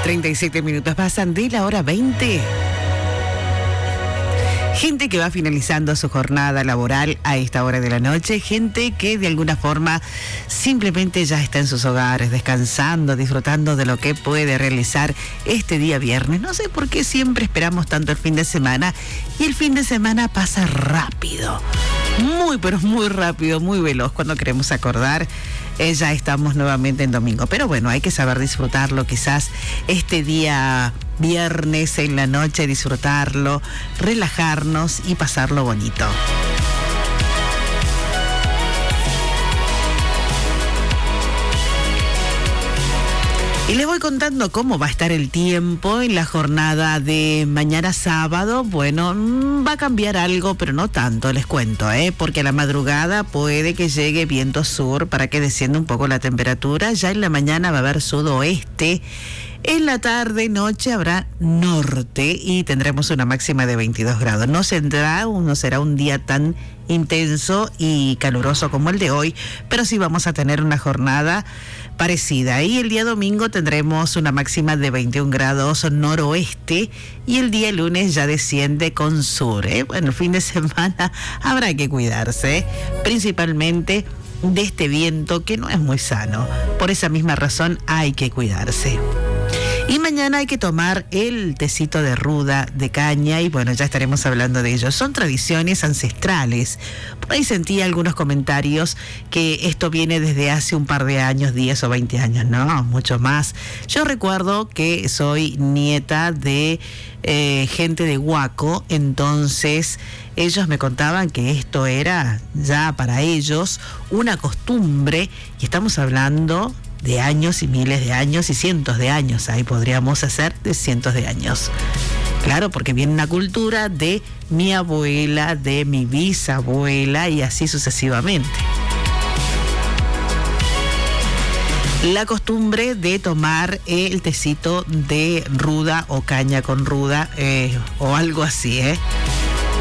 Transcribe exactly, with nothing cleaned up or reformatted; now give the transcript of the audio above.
treinta y siete minutos pasan de la hora veinte. Gente que va finalizando su jornada laboral a esta hora de la noche, gente que de alguna forma simplemente ya está en sus hogares, descansando, disfrutando de lo que puede realizar este día viernes. No sé por qué siempre esperamos tanto el fin de semana y el fin de semana pasa rápido. Muy, pero muy rápido, muy veloz. Cuando queremos acordar, eh, ya estamos nuevamente en domingo. Pero bueno, hay que saber disfrutarlo. Quizás este día viernes en la noche, disfrutarlo, relajarnos y pasarlo bonito. Y les voy contando cómo va a estar el tiempo en la jornada de mañana sábado. Bueno, va a cambiar algo, pero no tanto, les cuento, ¿eh? Porque a la madrugada puede que llegue viento sur para que descienda un poco la temperatura. Ya en la mañana va a haber sudoeste. En la tarde, noche habrá norte y tendremos una máxima de veintidós grados. No será, no será un día tan intenso y caluroso como el de hoy, pero sí vamos a tener una jornada parecida. Y el día domingo tendremos una máxima de veintiún grados noroeste y el día lunes ya desciende con sur, ¿eh? Bueno, el fin de semana habrá que cuidarse, principalmente de este viento que no es muy sano. Por esa misma razón hay que cuidarse. Y mañana hay que tomar el tecito de ruda, de caña, y bueno, ya estaremos hablando de ello. Son tradiciones ancestrales. Por ahí sentí algunos comentarios que esto viene desde hace un par de años, diez o veinte años, no, mucho más. Yo recuerdo que soy nieta de eh, gente de Huaco, entonces ellos me contaban que esto era ya para ellos una costumbre, y estamos hablando de años y miles de años y cientos de años. Ahí podríamos hacer de cientos de años. Claro, porque viene una cultura de mi abuela, de mi bisabuela y así sucesivamente. La costumbre de tomar el tecito de ruda o caña con ruda eh, o algo así, ¿eh?